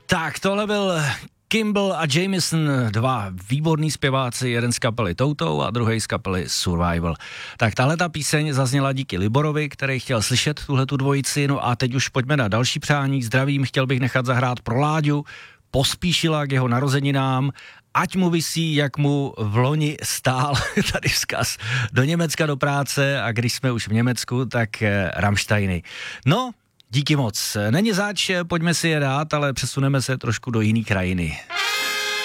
Tak, tohle byl Kimball a Jameson, dva výborní zpěváci, jeden z kapely Toutou a druhý z kapely Survival. Tak tahle ta píseň zazněla díky Liborovi, který chtěl slyšet tuhletu dvojici, no a teď už pojďme na další přání. Zdravím, chtěl bych nechat zahrát pro Láďu, Pospíšila k jeho narozeninám, ať mu visí, jak mu v loni stál, tady vzkaz, do Německa do práce a když jsme už v Německu, tak Rammsteiny. No, díky moc. Není zač, pojďme si je dát, ale přesuneme se trošku do jiný krajiny.